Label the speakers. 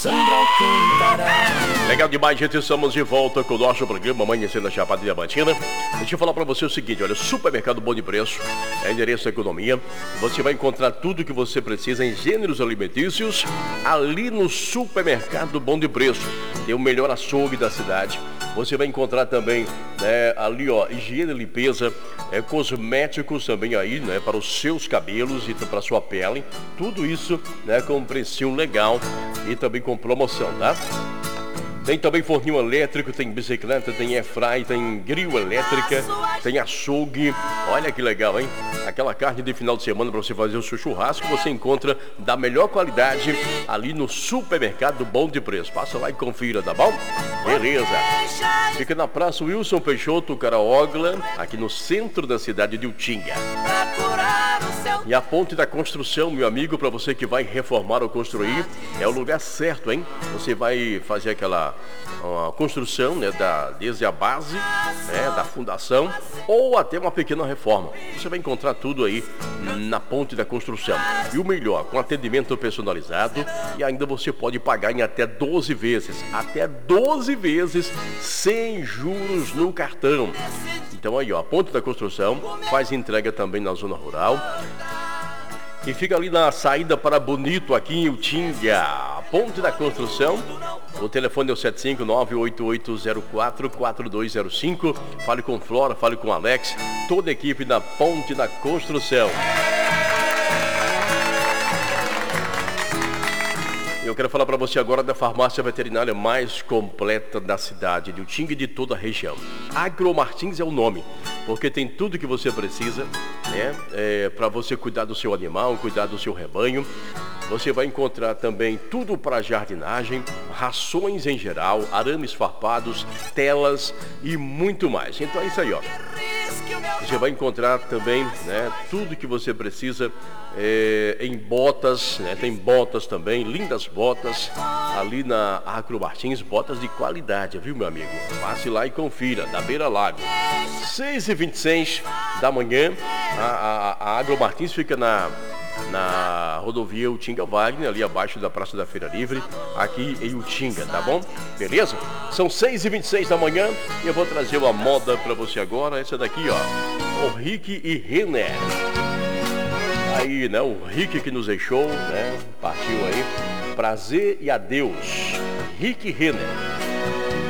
Speaker 1: Legal demais, gente. Estamos de volta com o nosso programa Amanhecendo a Chapada Diamantina. Deixa eu falar pra você o seguinte, olha, supermercado Bom de Preço, é endereço da economia. Você vai encontrar tudo que você precisa em gêneros alimentícios ali no supermercado Bom de Preço. Tem o melhor açougue da cidade. Você vai encontrar também, né, ali, ó, higiene e limpeza, cosméticos também aí, né, para os seus cabelos e para a sua pele. Tudo isso, né, com um precinho legal e também com promoção, tá? Tem também forninho elétrico, tem bicicleta, tem airfry, tem grill elétrica, tem açougue. Olha que legal, hein? Aquela carne de final de semana para você fazer o seu churrasco, você encontra da melhor qualidade ali no supermercado Bom de Preço. Passa lá e confira, tá bom? Beleza. Fica na Praça Wilson Peixoto, Caraogla, aqui no centro da cidade de Utinga. E a Ponte da Construção, meu amigo, para você que vai reformar ou construir, é o lugar certo, hein? Você vai fazer aquela construção, né, desde a base, né, da fundação, ou até uma pequena reforma. Você vai encontrar tudo aí na Ponte da Construção. E o melhor, com atendimento personalizado, e ainda você pode pagar em até 12 vezes. Até 12 vezes sem juros no cartão. Então aí, ó, a Ponte da Construção faz entrega também na zona rural. E fica ali na saída para Bonito, aqui em Utinga. A Ponte da Construção. O telefone é o 759-8804-4205. Fale com Flora, fale com Alex. Toda a equipe da Ponte da Construção. Eu quero falar para você agora da farmácia veterinária mais completa da cidade de Utinga e de toda a região. Agromartins é o nome, porque tem tudo que você precisa, né? Para você cuidar do seu animal, cuidar do seu rebanho. Você vai encontrar também tudo para jardinagem, rações em geral, arames farpados, telas e muito mais. Então é isso aí, ó. Você vai encontrar também, né, tudo que você precisa em botas, né? Tem botas também, lindas botas ali na Agromartins, botas de qualidade, viu, meu amigo? Passe lá e confira, da Beira Lago. 6h26 da manhã, a Agromartins fica na rodovia Utinga Wagner, ali abaixo da Praça da Feira Livre, aqui em Utinga, tá bom? Beleza? São 6h26 da manhã e eu vou trazer uma moda pra você agora, essa daqui, ó, o Rick e Renner. Aí, né, o Rick que nos deixou, né, partiu aí, prazer e adeus, Rick e Renner.